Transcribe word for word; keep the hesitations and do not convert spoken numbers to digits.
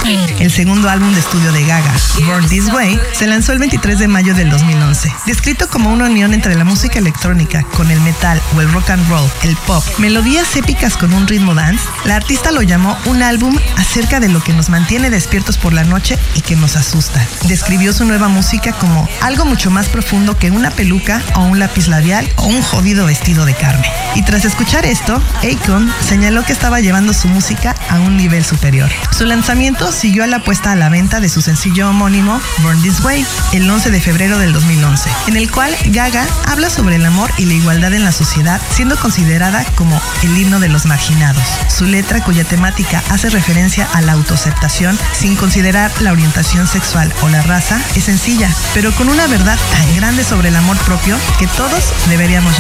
El segundo álbum de estudio de Gaga, Born This Way, se lanzó el veintitrés de mayo del dos mil once. Descrito como una unión entre la música electrónica con el metal o el rock and roll, el pop, melodías épicas con un ritmo dance, la artista lo llamó un álbum acerca de lo que nos mantiene despiertos por la noche y que nos asusta. Describió su nueva música como algo mucho más profundo que una peluca o un lápiz labial o un jodido vestido de carne. Y tras escuchar esto, Akon señaló que estaba llevando su música a un nivel superior. Su lanzamiento siguió a la puesta a la venta de su sencillo homónimo Born This Way el once de febrero del dos mil once, en el cual Gaga habla sobre el amor y la igualdad en la sociedad, siendo considerada como el himno de los marginados. Su letra, cuya temática hace referencia a la autoaceptación sin considerar la orientación sexual o la raza, es sencilla, pero con una verdad tan grande sobre el amor propio que todos deberíamos